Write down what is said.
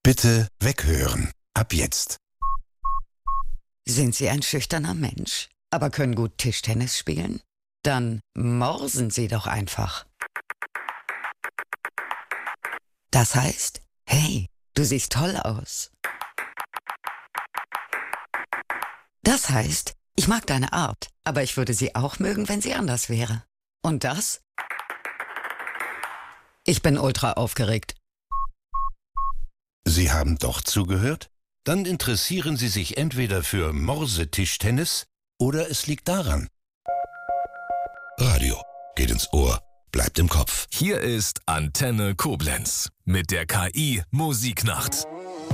Bitte weghören. Ab jetzt. Sind Sie ein schüchterner Mensch, aber können gut Tischtennis spielen? Dann morsen Sie doch einfach. Das heißt, hey, du siehst toll aus. Das heißt, ich mag deine Art, aber ich würde sie auch mögen, wenn sie anders wäre. Und das? Ich bin ultra aufgeregt. Sie haben doch zugehört? Dann interessieren Sie sich entweder für Morsetischtennis oder es liegt daran. Radio geht ins Ohr, bleibt im Kopf. Hier ist Antenne Koblenz mit der KI Musiknacht.